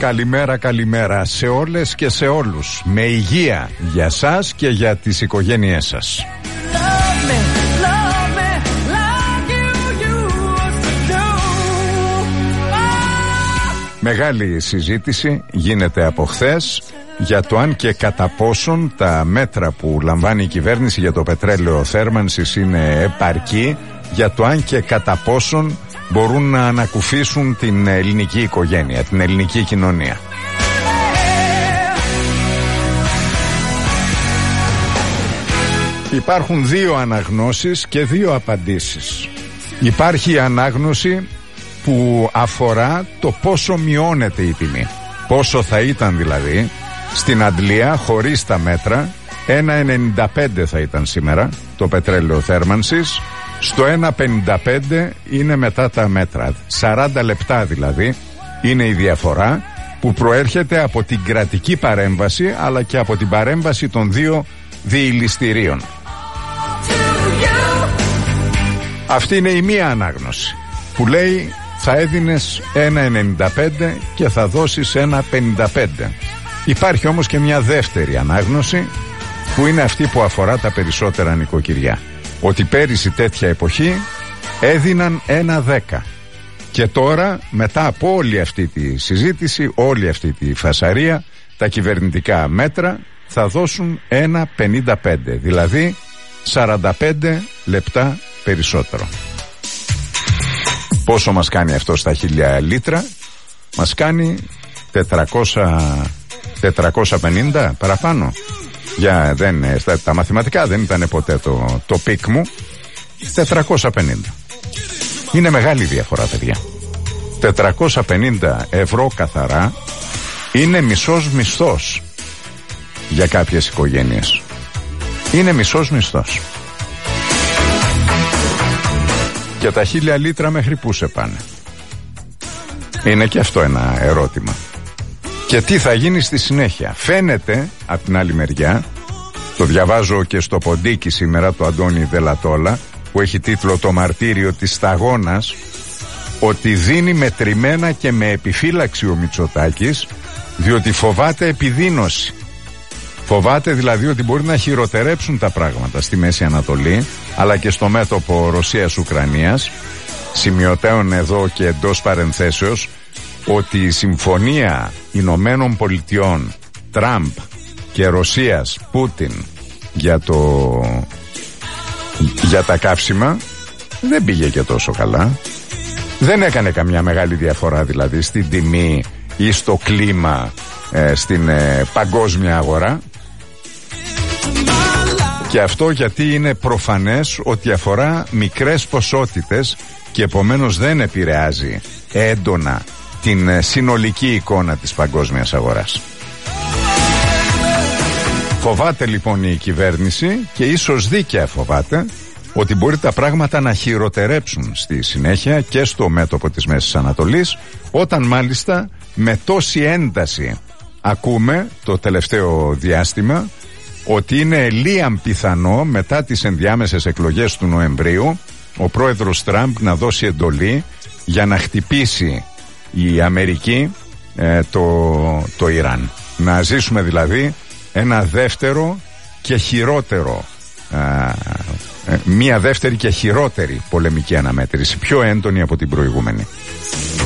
Καλημέρα, καλημέρα σε όλες και σε όλους. Με υγεία για σας και για τις οικογένειές σας. Μεγάλη συζήτηση γίνεται από χθες για το αν και κατά πόσον τα μέτρα που λαμβάνει η κυβέρνηση για το πετρέλαιο θέρμανσης είναι επαρκή, για το αν και κατά πόσον μπορούν να ανακουφίσουν την ελληνική οικογένεια, την ελληνική κοινωνία. Υπάρχουν δύο αναγνώσεις και δύο απαντήσεις. Υπάρχει η ανάγνωση που αφορά το πόσο μειώνεται η τιμή. Πόσο θα ήταν δηλαδή στην Αντλία χωρίς τα μέτρα. 1,95 θα ήταν σήμερα το πετρέλαιο θέρμανσης. Στο 1,55 είναι μετά τα μέτρα. 40 λεπτά δηλαδή είναι η διαφορά που προέρχεται από την κρατική παρέμβαση αλλά και από την παρέμβαση των δύο διηλιστηρίων. Αυτή είναι η μία ανάγνωση που λέει θα έδινες 1,95 και θα δώσεις 1,55. Υπάρχει όμως και μια δεύτερη ανάγνωση που είναι αυτή που αφορά τα περισσότερα νοικοκυριά. Ότι πέρυσι τέτοια εποχή έδιναν 1,10 και τώρα μετά από όλη αυτή τη συζήτηση, όλη αυτή τη φασαρία, τα κυβερνητικά μέτρα θα δώσουν 1,55, δηλαδή 45 λεπτά περισσότερο. Πόσο μας κάνει αυτό στα 1000 λίτρα? Μας κάνει 450 παραπάνω. Τα μαθηματικά δεν ήταν ποτέ το πικ μου. 450. Είναι μεγάλη διαφορά, παιδιά. 450 ευρώ καθαρά είναι μισός μισθός για κάποιες οικογένειες. Είναι μισός μισθός. Και τα 1000 λίτρα μέχρι πού σε πάνε? Είναι και αυτό ένα ερώτημα. Και τι θα γίνει στη συνέχεια? Φαίνεται από την άλλη μεριά, το διαβάζω και στο ποντίκι σήμερα, το Αντώνη Δελατόλα, που έχει τίτλο «Το μαρτύριο της σταγόνας», ότι δίνει μετρημένα και με επιφύλαξη ο Μητσοτάκης, διότι φοβάται επιδείνωση. Φοβάται δηλαδή ότι μπορεί να χειροτερέψουν τα πράγματα στη Μέση Ανατολή, αλλά και στο μέτωπο Ρωσίας-Ουκρανίας. Σημειωτέων εδώ και εντός παρενθέσεως ότι η συμφωνία Ηνωμένων Πολιτειών, Τραμπ και Ρωσίας, Πούτιν για τα καύσιμα δεν πήγε και τόσο καλά. Δεν έκανε καμιά μεγάλη διαφορά δηλαδή στην τιμή ή στο κλίμα στην παγκόσμια αγορά. Και αυτό γιατί είναι προφανές ότι αφορά μικρές ποσότητες και επομένως δεν επηρεάζει έντονα την συνολική εικόνα της παγκόσμιας αγοράς. Φοβάται λοιπόν η κυβέρνηση, και ίσως δίκαια φοβάται, ότι μπορεί τα πράγματα να χειροτερέψουν στη συνέχεια και στο μέτωπο της Μέσης Ανατολής, όταν μάλιστα με τόση ένταση ακούμε το τελευταίο διάστημα ότι είναι λίαν πιθανό μετά τις ενδιάμεσες εκλογές του Νοεμβρίου ο πρόεδρος Τραμπ να δώσει εντολή για να χτυπήσει η Αμερική το Ιράν. Να ζήσουμε δηλαδή ένα δεύτερο και χειρότερο, μία δεύτερη και χειρότερη πολεμική αναμέτρηση, πιο έντονη από την προηγούμενη.